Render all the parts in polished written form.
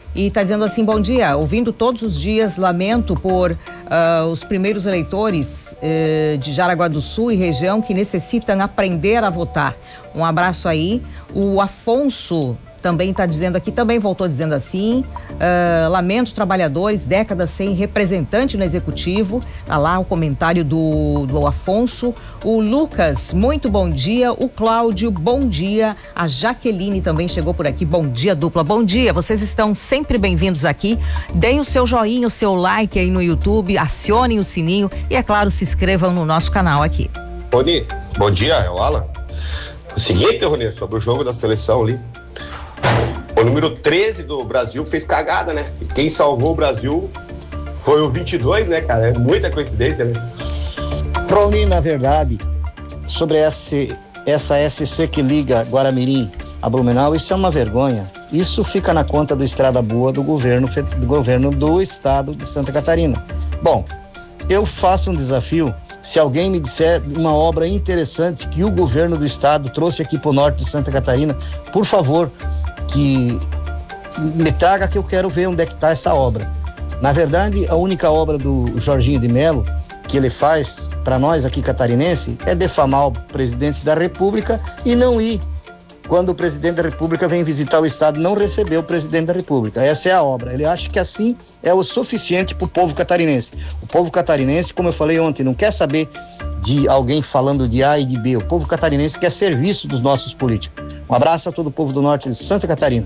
E está dizendo assim: bom dia, ouvindo todos os dias, lamento por os primeiros eleitores de Jaraguá do Sul e região que necessitam aprender a votar. Um abraço aí. O Afonso também está dizendo aqui, também voltou dizendo assim: lamento trabalhadores, décadas sem representante no executivo. Tá lá o comentário do Afonso. O Lucas, muito bom dia. O Cláudio, bom dia. A Jaqueline também chegou por aqui. Bom dia, dupla. Bom dia. Vocês estão sempre bem-vindos aqui. Deem o seu joinha, o seu like aí no YouTube, acionem o sininho e, é claro, se inscrevam no nosso canal aqui. Rony, bom dia, é o Alan. O seguinte, Rony, sobre o jogo da seleção ali. O número 13 do Brasil fez cagada, né? E quem salvou o Brasil foi o 22, né, cara? É muita coincidência, né? Rony, na verdade, sobre essa SC que liga Guaramirim a Blumenau, isso é uma vergonha. Isso fica na conta do Estrada Boa do governo do estado de Santa Catarina. Bom, eu faço um desafio. Se alguém me disser uma obra interessante que o governo do estado trouxe aqui para o norte de Santa Catarina, por favor, que me traga, que eu quero ver onde é que está essa obra. Na verdade, a única obra do Jorginho de Mello que ele faz para nós aqui catarinense é defamar o presidente da República e não ir quando o presidente da República vem visitar o estado, não receber o presidente da República. Essa é a obra. Ele acha que assim é o suficiente para o povo catarinense. O povo catarinense, como eu falei ontem, não quer saber de alguém falando de A e de B. O povo catarinense quer serviço dos nossos políticos. Um abraço a todo o povo do norte de Santa Catarina.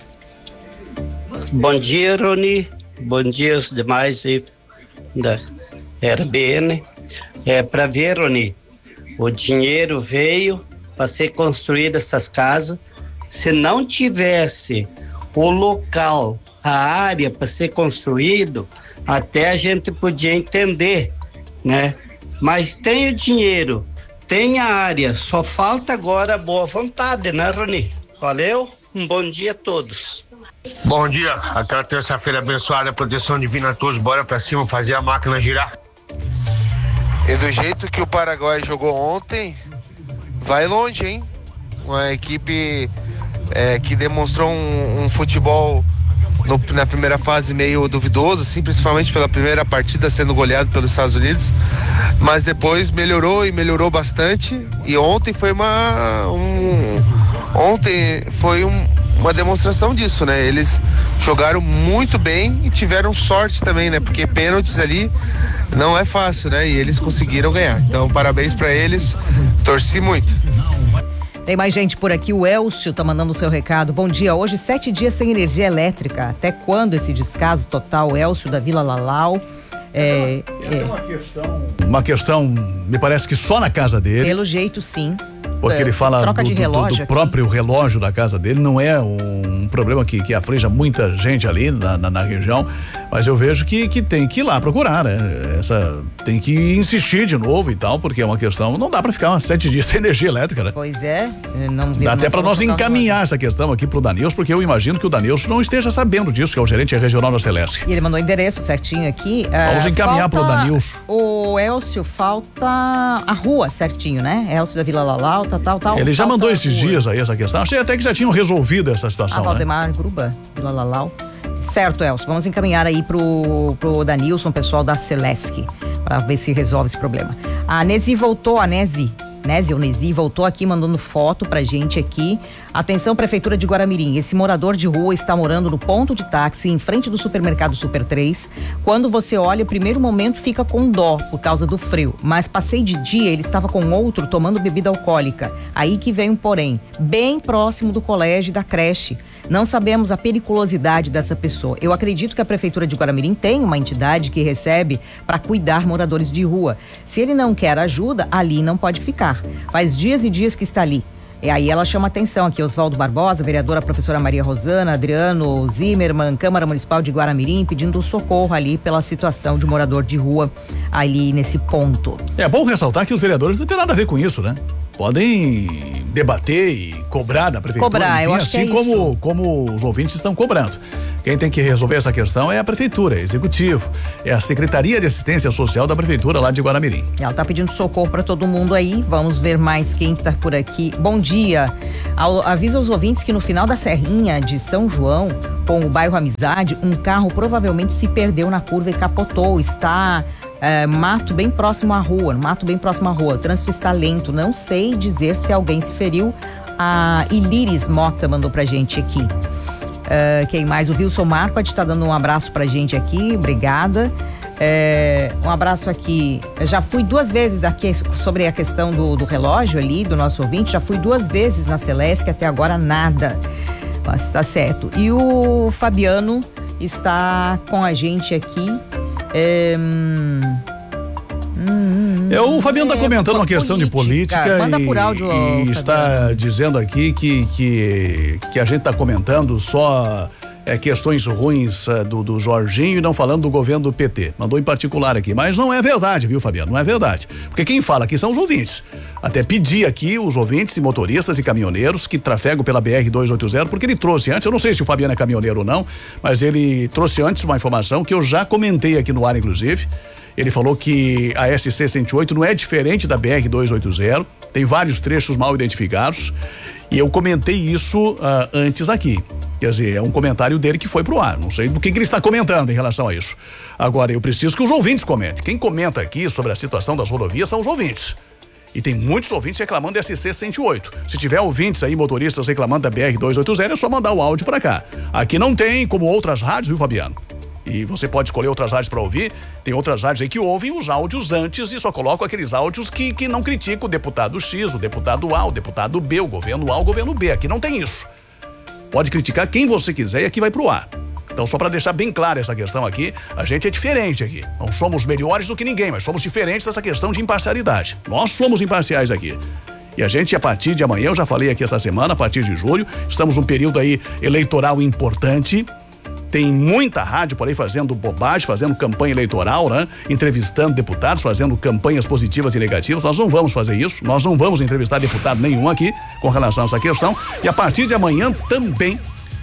Bom dia, Rony. Bom dia aos demais aí da RBN. Para ver, Rony, o dinheiro veio para ser construída essas casas. Se não tivesse o local, a área para ser construído, até a gente podia entender, né? Mas tem o dinheiro, tem a área, só falta agora a boa vontade, né, Rony? Valeu, um bom dia a todos. Bom dia, aquela terça-feira abençoada, proteção divina a todos, bora pra cima fazer a máquina girar. E do jeito que o Paraguai jogou ontem, vai longe, hein? Uma equipe que demonstrou um futebol na primeira fase meio duvidoso, assim, principalmente pela primeira partida sendo goleado pelos Estados Unidos, mas depois melhorou bastante, e ontem foi uma demonstração disso, né? Eles jogaram muito bem e tiveram sorte também, né? Porque pênaltis ali não é fácil, né? E eles conseguiram ganhar. Então, parabéns pra eles. Torci muito. Tem mais gente por aqui. O Elcio tá mandando o seu recado. Bom dia. Hoje 7 dias sem energia elétrica. Até quando esse descaso total? Elcio da Vila Lalau. Essa é uma questão, me parece que só na casa dele. Pelo jeito, sim. Porque ele fala do próprio relógio da casa dele, não é um problema que aflige muita gente ali na região, mas eu vejo que tem que ir lá procurar, né? Tem que insistir de novo e tal, porque é uma questão, não dá pra ficar 7 dias sem energia elétrica, né? Pois é, não dá até pra nós encaminhar essa questão aqui pro Danilson, porque eu imagino que o Danilson não esteja sabendo disso, que é o gerente regional da Celesc. E ele mandou o endereço certinho aqui. Vamos encaminhar pro Danilson. O Elcio, falta a rua certinho, né? Elcio da Vila Lalau, tal. Ele já mandou esses dias aí essa questão. Achei até que já tinham resolvido essa situação. Valdemar Gruba, Vila Lalau. Certo, Elcio. Vamos encaminhar aí pro Danilson, pessoal da Celesc, para ver se resolve esse problema. A Nesi voltou, Nesi voltou aqui mandando foto pra gente aqui. Atenção, Prefeitura de Guaramirim, esse morador de rua está morando no ponto de táxi em frente do supermercado Super 3. Quando você olha, o primeiro momento fica com dó por causa do frio, mas passei de dia, ele estava com outro tomando bebida alcoólica. Aí que vem um porém, bem próximo do colégio e da creche. Não sabemos a periculosidade dessa pessoa. Eu acredito que a Prefeitura de Guaramirim tem uma entidade que recebe para cuidar moradores de rua. Se ele não quer ajuda, ali não pode ficar. Faz dias e dias que está ali. E aí ela chama atenção aqui, Oswaldo Barbosa, vereadora professora Maria Rosana, Adriano Zimmermann, Câmara Municipal de Guaramirim, pedindo socorro ali pela situação de morador de rua ali nesse ponto. É bom ressaltar que os vereadores não têm nada a ver com isso, né? Podem debater e cobrar da prefeitura, eu acho assim que é como os ouvintes estão cobrando. Quem tem que resolver essa questão é a prefeitura, é executivo, é a Secretaria de Assistência Social da prefeitura lá de Guaramirim. Ela tá pedindo socorro para todo mundo aí. Vamos ver mais quem tá por aqui. Bom dia. Avisa aos ouvintes que no final da Serrinha de São João, com o bairro Amizade, um carro provavelmente se perdeu na curva e capotou. Está mato bem próximo à rua, O trânsito está lento. Não sei dizer se alguém se feriu. A Ilíris Mota mandou pra gente aqui. Quem mais? O Wilson Marquardt está dando um abraço pra gente aqui, obrigada. Um abraço aqui. Eu já fui 2 vezes aqui sobre a questão do relógio ali, do nosso ouvinte. Já fui 2 vezes na Celeste, até agora nada. Mas tá certo. E o Fabiano está com a gente aqui. O Fabiano está comentando uma questão de política. Manda por áudio, e está dizendo aqui que a gente está comentando só questões ruins do Jorginho e não falando do governo do PT. Mandou em particular aqui, mas não é verdade, viu, Fabiano? Não é verdade. Porque quem fala aqui são os ouvintes. Até pedi aqui os ouvintes e motoristas e caminhoneiros que trafegam pela BR-280, porque ele trouxe antes, eu não sei se o Fabiano é caminhoneiro ou não, mas ele trouxe antes uma informação que eu já comentei aqui no ar, inclusive. Ele falou que a SC-108 não é diferente da BR-280, tem vários trechos mal identificados, e eu comentei isso antes aqui. Quer dizer, é um comentário dele que foi pro ar, não sei do que ele está comentando em relação a isso. Agora, eu preciso que os ouvintes comentem. Quem comenta aqui sobre a situação das rodovias são os ouvintes. E tem muitos ouvintes reclamando da SC-108. Se tiver ouvintes aí, motoristas reclamando da BR-280, é só mandar o áudio pra cá. Aqui não tem, como outras rádios, viu, Fabiano? E você pode escolher outras rádios para ouvir. Tem outras rádios aí que ouvem os áudios antes e só colocam aqueles áudios que não criticam o deputado X, o deputado A, o deputado B, o governo A, o governo B. Aqui não tem isso. Pode criticar quem você quiser e aqui vai pro ar. Então, só para deixar bem clara essa questão aqui, a gente é diferente aqui. Não somos melhores do que ninguém, mas somos diferentes dessa questão de imparcialidade. Nós somos imparciais aqui. E a gente, a partir de amanhã, eu já falei aqui essa semana, a partir de julho, estamos num período aí eleitoral importante. Tem muita rádio por aí fazendo bobagem, fazendo campanha eleitoral, né? Entrevistando deputados, fazendo campanhas positivas e negativas. Nós não vamos fazer isso, nós não vamos entrevistar deputado nenhum aqui com relação a essa questão. E a partir de amanhã também,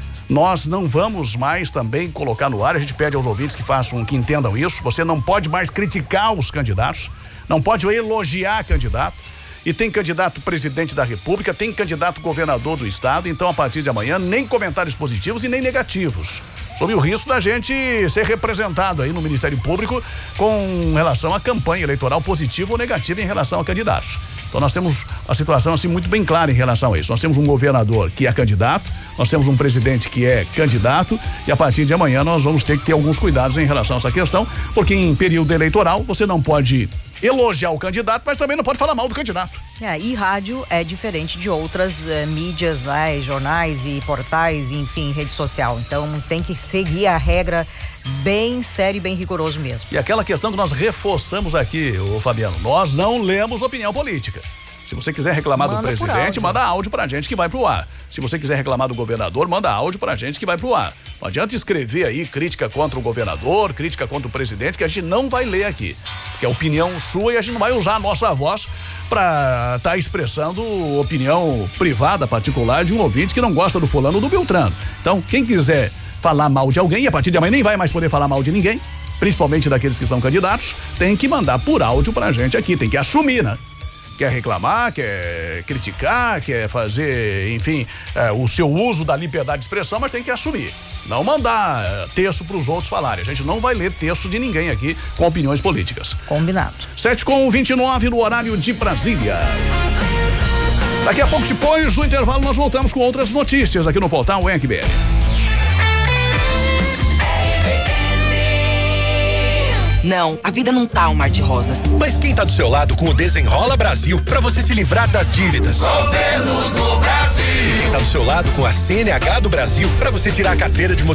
nós não vamos mais também colocar no ar, a gente pede aos ouvintes que entendam isso. Você não pode mais criticar os candidatos, não pode elogiar candidato. E tem candidato presidente da República, tem candidato governador do estado, então a partir de amanhã nem comentários positivos e nem negativos, sob o risco da gente ser representado aí no Ministério Público com relação à campanha eleitoral positiva ou negativa em relação a candidatos. Então nós temos a situação assim muito bem clara em relação a isso. Nós temos um governador que é candidato, nós temos um presidente que é candidato e a partir de amanhã nós vamos ter que ter alguns cuidados em relação a essa questão, porque em período eleitoral você não pode elogiar o candidato, mas também não pode falar mal do candidato. E rádio é diferente de outras mídias, jornais e portais, enfim, rede social. Então tem que seguir a regra bem sério e bem rigoroso mesmo. E aquela questão que nós reforçamos aqui, Fabiano, nós não lemos opinião política. Se você quiser reclamar do presidente, manda áudio pra gente que vai pro ar. Se você quiser reclamar do governador, manda áudio pra gente que vai pro ar. Não adianta escrever aí crítica contra o governador, crítica contra o presidente, que a gente não vai ler aqui. Porque é opinião sua e a gente não vai usar a nossa voz pra estar expressando opinião privada, particular de um ouvinte que não gosta do fulano ou do Beltrano. Então, quem quiser falar mal de alguém, e a partir de amanhã nem vai mais poder falar mal de ninguém, principalmente daqueles que são candidatos, tem que mandar por áudio pra gente aqui, tem que assumir, né? Quer reclamar, quer criticar, quer fazer, enfim, o seu uso da liberdade de expressão, mas tem que assumir. Não mandar texto para os outros falarem. A gente não vai ler texto de ninguém aqui com opiniões políticas. Combinado. 7:29 no horário de Brasília. Daqui a pouco, depois do intervalo, nós voltamos com outras notícias aqui no portal UENC-BR. Não, a vida não tá um mar de rosas. Mas quem tá do seu lado com o Desenrola Brasil pra você se livrar das dívidas? Governo do Brasil. Quem tá do seu lado com a CNH do Brasil pra você tirar a carteira de